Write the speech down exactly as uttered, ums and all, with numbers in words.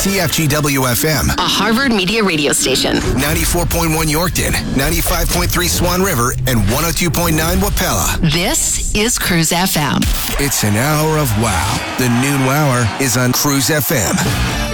C F G W F M, a Harvard Media radio station. ninety-four point one Yorkton, ninety-five point three Swan River, and one oh two point nine Wapella. This is Cruise F M. It's an hour of wow. The noon wower is on Cruise F M.